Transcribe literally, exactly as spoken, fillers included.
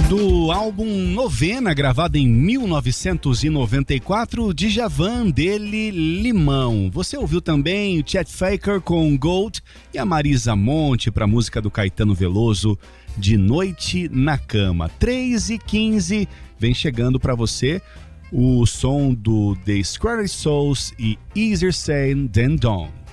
Do álbum Novena, gravado em mil novecentos e noventa e quatro, Djavan, dele, Limão. Você ouviu também o Chet Faker com Gold e a Marisa Monte para a música do Caetano Veloso, De Noite na Cama. três e quinze, vem chegando para você o som do The Square Souls e Easier Said Than Done.